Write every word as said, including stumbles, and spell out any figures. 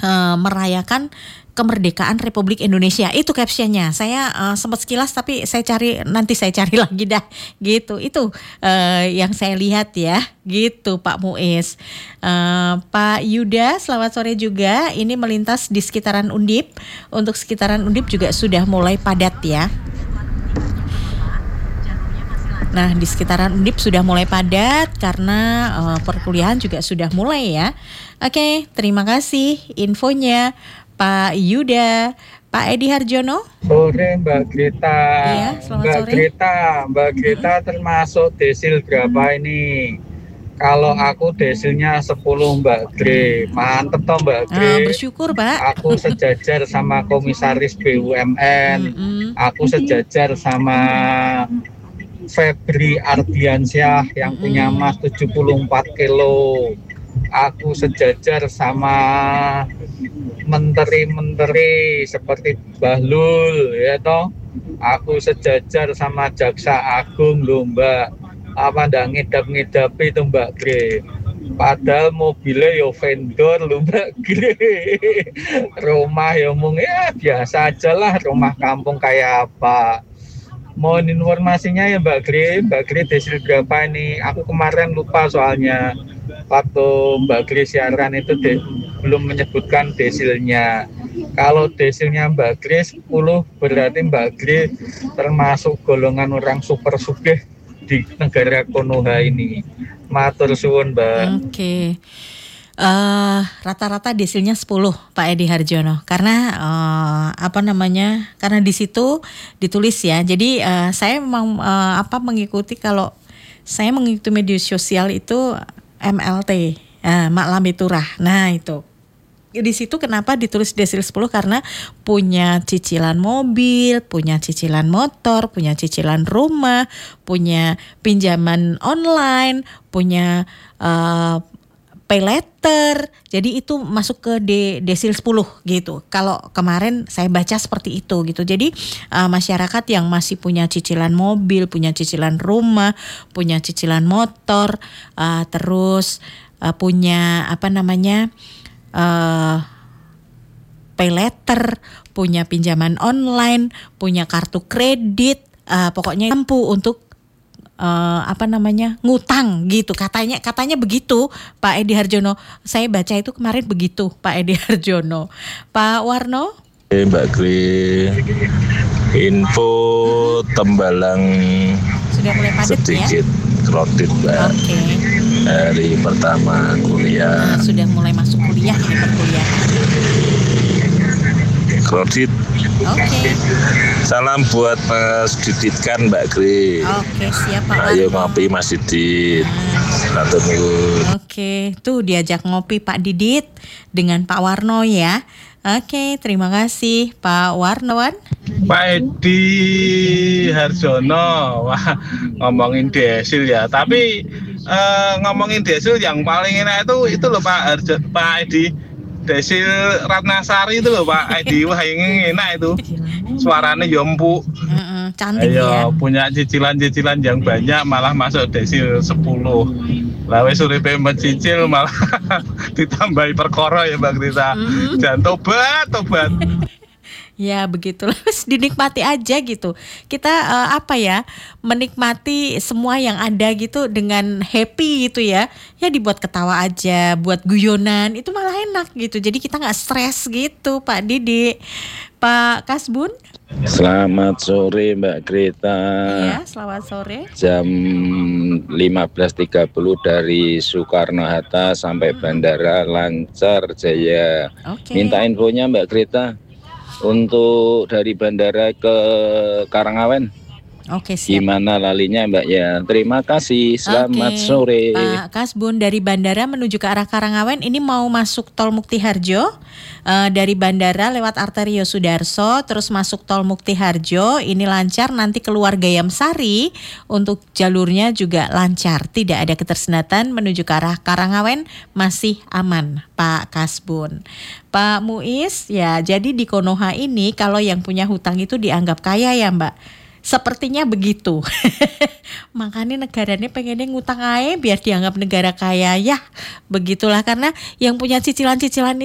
uh, merayakan kemerdekaan Republik Indonesia. Itu captionnya. Saya uh, sempat sekilas tapi saya cari nanti saya cari lagi dah. Gitu. Itu uh, yang saya lihat ya. Gitu Pak Muiz. Uh, Pak Yuda, selamat sore juga. Ini melintas di sekitaran Undip. Untuk sekitaran Undip juga sudah mulai padat ya. Nah, di sekitaran Undip sudah mulai padat karena uh, perkuliahan juga sudah mulai ya. Oke, terima kasih infonya Pak Yuda. Pak Edi Harjono. Sore Mbak Grita. Iya, selamat Mbak sore. Grita, Mbak Grita hmm. termasuk desil berapa ini? Kalau aku desilnya sepuluh Mbak Gre. Mantep toh Mbak Gre. Ah, bersyukur Pak. Aku sejajar sama komisaris B U M N. Mm-hmm. Aku sejajar sama Febri Ardiansyah yang mm-hmm. punya emas tujuh puluh empat kilo. Aku sejajar sama menteri-menteri seperti Bahlul ya toh. Aku sejajar sama Jaksa Agung loh Mbak. Apa ndak ngidap-ngidapi itu Mbak Gre. Padahal mobilnya yo vendor loh Mbak Gre. Rumah ya mung ya biasa aja lah, rumah kampung kayak apa. Mohon informasinya ya Mbak Gre. Mbak Gre desil berapa ini? Aku kemarin lupa soalnya. Waktu Mbak Gre siaran itu de, belum menyebutkan desilnya. Kalau desilnya Mbak Gre sepuluh berarti Mbak Gre termasuk golongan orang super sugih di negara Konoha ini. Matur suwun Mbak. Oke. Okay. Uh, rata-rata desilnya sepuluh Pak Edi Harjono karena uh, apa namanya? Karena di situ ditulis ya. Jadi uh, saya memang uh, apa mengikuti kalau saya mengikuti media sosial itu M L T, uh, Maklami Turah. Nah, itu. Di situ kenapa ditulis desil sepuluh karena punya cicilan mobil, punya cicilan motor, punya cicilan rumah, punya pinjaman online, punya uh, pay letter. Jadi itu masuk ke de, desil sepuluh gitu. Kalau kemarin saya baca seperti itu gitu. Jadi uh, masyarakat yang masih punya cicilan mobil, punya cicilan rumah, punya cicilan motor, uh, terus uh, punya apa namanya? Uh, pay letter, punya pinjaman online, punya kartu kredit, uh, pokoknya mampu untuk uh, apa namanya ngutang gitu katanya katanya begitu Pak Edi Harjono. Saya baca itu kemarin begitu Pak Edi Harjono. Pak Warno. Hey, Mbak Gri, info Tembalang sudah mulai padat sedikit ya? Kredit Mbak. Oke. Okay. Hari pertama kuliah. Nah, sudah mulai masuk kuliah ini perkuliahan. Kredit. Oke. Okay. Salam buat Mas Didit kan Mbak Gri. Oke, okay, siap Pak. Ayo ngopi Mas Didit. Satu minggu. Oke, okay. Tuh diajak ngopi Pak Didit dengan Pak Warno ya. Oke, okay, terima kasih Pak Warnowan. Pak Edi Harjono, wah ngomongin desil ya. Tapi uh, ngomongin desil yang paling enak itu itu loh Pak Harjo, Pak Edi. Desil Ratnasari itu loh Pak Edi, wah yang enak itu. Suaranya empuk. Mm-mm, cantik ayo, ya. Punya cicilan-cicilan yang banyak malah masuk desil sepuluh. Lawe suripe mencicil malah ditambahi perkara ya Mbak Grita. Mm-hmm. Dan tobat, tobat. Ya begitulah, dinikmati aja gitu. Kita uh, apa ya, menikmati semua yang ada gitu dengan happy gitu ya. Ya dibuat ketawa aja, buat guyonan, itu malah enak gitu. Jadi kita gak stres gitu Pak Didi. Pak Kasbun. Selamat sore Mbak Grita. Iya, selamat sore. Jam lima belas tiga puluh dari Soekarno-Hatta sampai hmm. bandara lancar jaya. Okay. Minta infonya Mbak Grita untuk dari bandara ke Karangawen. Oke, siap. Gimana lalinya Mbak ya? Terima kasih. Selamat Oke, sore. Pak Kasbun, dari bandara menuju ke arah Karangawen ini mau masuk tol Mukti Harjo. Uh, dari bandara lewat arteri Yosudarso terus masuk tol Mukti Harjo ini lancar, nanti keluar Gayam Sari untuk jalurnya juga lancar, tidak ada ketersendatan menuju ke arah Karangawen, masih aman Pak Kasbun. Pak Muiz, ya jadi di Konoha ini kalau yang punya hutang itu dianggap kaya ya Mbak. Sepertinya begitu. Makanya negaranya pengennya ngutang aja biar dianggap negara kaya ya. Begitulah, karena yang punya cicilan-cicilan